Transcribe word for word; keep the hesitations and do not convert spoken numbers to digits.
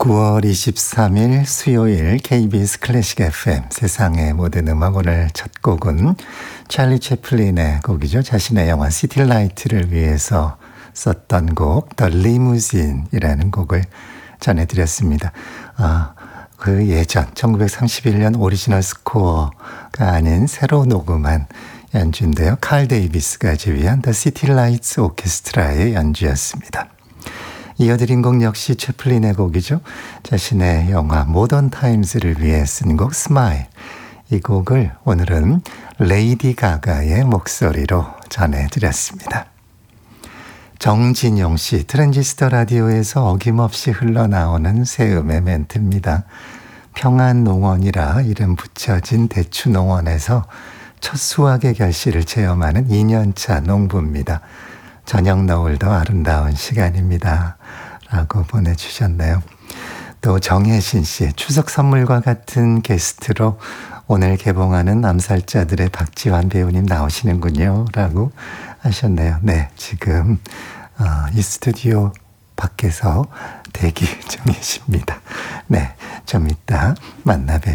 구월 이십삼일 수요일 케이비에스 클래식 에프엠 세상의 모든 음악. 오늘 첫 곡은 찰리 채플린의 곡이죠. 자신의 영화 시티라이트를 위해서 썼던 곡 The Limousine이라는 곡을 전해드렸습니다. 아, 그 예전 천구백삼십일년 오리지널 스코어가 아닌 새로 녹음한 연주인데요. 칼 데이비스가 지휘한 The City Lights 오케스트라의 연주였습니다. 이어드린 곡 역시 채플린의 곡이죠. 자신의 영화 모던 타임즈를 위해 쓴 곡 스마일. 이 곡을 오늘은 레이디 가가의 목소리로 전해드렸습니다. 정진용 씨, 트랜지스터 라디오에서 어김없이 흘러나오는 새음의 멘트입니다. 평안농원이라 이름 붙여진 대추농원에서 첫 수확의 결실을 체험하는 이년차 농부입니다. 저녁 노을도 아름다운 시간입니다. 라고 보내주셨네요. 또 정혜신 씨, 추석 선물과 같은 게스트로 오늘 개봉하는 암살자들의 박지환 배우님 나오시는군요. 라고 하셨네요. 네, 지금 어, 이 스튜디오 밖에서 대기 중이십니다. 네, 좀 이따 만나 뵐게요.